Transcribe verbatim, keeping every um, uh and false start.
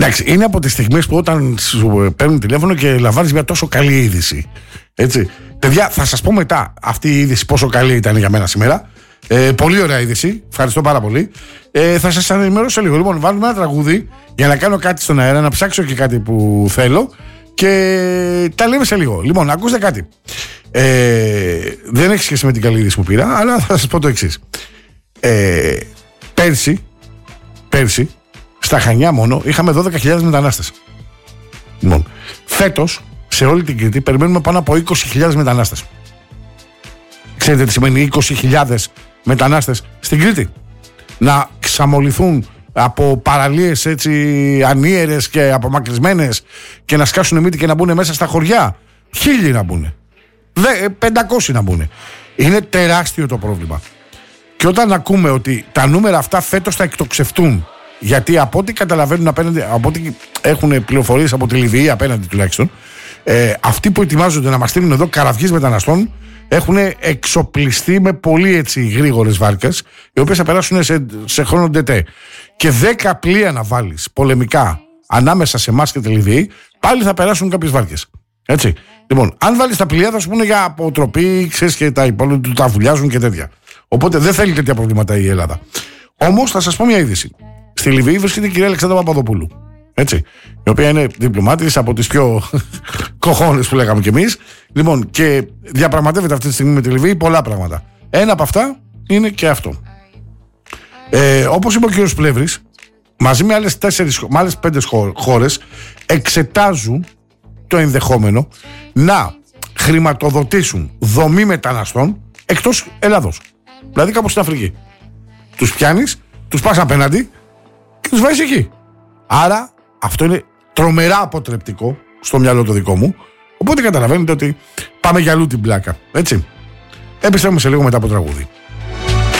Εντάξει, είναι από τις στιγμές που όταν σου παίρνουν τηλέφωνο και λαμβάνεις μια τόσο καλή είδηση. Έτσι. Παιδιά, θα σας πω μετά αυτή η είδηση πόσο καλή ήταν για μένα σήμερα. Ε, πολύ ωραία είδηση. Ευχαριστώ πάρα πολύ. Ε, θα σας ενημερώσω λίγο. Λοιπόν, βάλουμε ένα τραγούδι για να κάνω κάτι στον αέρα, να ψάξω και κάτι που θέλω και τα λέμε σε λίγο. Λοιπόν, ακούστε κάτι. Ε, δεν έχει σχέση με την καλή είδηση που πήρα, αλλά θα σας πω το εξής. Ε, πέρσι, πέρσι, στα Χανιά μόνο είχαμε δώδεκα χιλιάδες μετανάστες. Λοιπόν, φέτος σε όλη την Κρήτη περιμένουμε πάνω από είκοσι χιλιάδες μετανάστες. Ξέρετε τι σημαίνει είκοσι χιλιάδες μετανάστες στην Κρήτη? Να ξαμολυθούν από παραλίες έτσι ανίερες και απομακρυσμένες και να σκάσουν μύτη και να μπουν μέσα στα χωριά. Χίλιοι να μπουν. πεντακόσιοι να μπουν. Είναι τεράστιο το πρόβλημα. Και όταν ακούμε ότι τα νούμερα αυτά φέτος θα εκτοξευτούν, γιατί από ό,τι καταλαβαίνουν απέναντι, από ό,τι έχουν πληροφορίες από τη Λιβύη απέναντι τουλάχιστον, ε, αυτοί που ετοιμάζονται να μας στείλουν εδώ καραβιές μεταναστών έχουν εξοπλιστεί με πολύ έτσι γρήγορες βάρκες, οι οποίες θα περάσουν σε, σε χρόνο ντετέ. Και δέκα πλοία να βάλεις πολεμικά ανάμεσα σε εμάς και τη Λιβύη, πάλι θα περάσουν κάποιες βάρκες. Έτσι. Λοιπόν, αν βάλεις τα πλοία θα σου πούνε για αποτροπή, ξέρεις, και τα υπόλοιπα του τα βουλιάζουν και τέτοια. Οπότε δεν θέλει τέτοια προβλήματα η Ελλάδα. Όμως θα σας πω μια είδηση. Στη Λιβύη βρίσκεται η κυρία Αλεξάνδρα Παπαδοπούλου. Έτσι. Η οποία είναι διπλωμάτης από τις πιο κοχώνες που λέγαμε κι εμείς. Λοιπόν, και διαπραγματεύεται αυτή τη στιγμή με τη Λιβύη πολλά πράγματα. Ένα από αυτά είναι και αυτό. Ε, όπως είπε ο κύριος Πλεύρης, μαζί με άλλες, τέσσερις, με άλλες πέντε χώρες εξετάζουν το ενδεχόμενο να χρηματοδοτήσουν δομή μεταναστών εκτός Ελλάδος. Δηλαδή κάπου στην Αφρική. Τους πιάνεις, τους πας απέναντι και τους βάζεις εκεί. Άρα αυτό είναι τρομερά αποτρεπτικό στο μυαλό το δικό μου. Οπότε καταλαβαίνετε ότι πάμε για αλλού την πλάκα. Έτσι. Επιστρέφουμε σε λίγο μετά από τραγούδι.